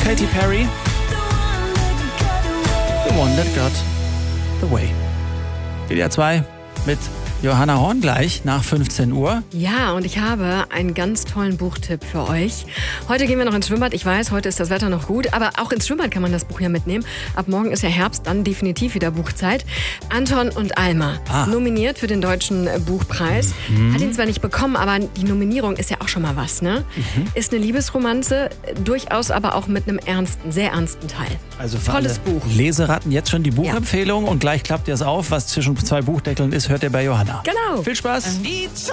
Katy Perry. The One That Got The Way. WDR 2 mit Johanna Horn gleich nach 15 Uhr. Ja, und ich habe einen ganz tollen Buchtipp für euch. Heute gehen wir noch ins Schwimmbad. Ich weiß, heute ist das Wetter noch gut, aber auch ins Schwimmbad kann man das Buch ja mitnehmen. Ab morgen ist ja Herbst, dann definitiv wieder Buchzeit. Anton und Alma, nominiert für den Deutschen Buchpreis. Hat ihn zwar nicht bekommen, aber die Nominierung ist ja auch schon mal was, ne? Ist eine Liebesromanze, durchaus aber auch mit einem sehr ernsten Teil. Also für tolles alle Buch. Leseratten jetzt schon die Buchempfehlung und gleich klappt ihr es auf. Was zwischen zwei Buchdeckeln ist, hört ihr bei Johanna. Genau. Viel Spaß.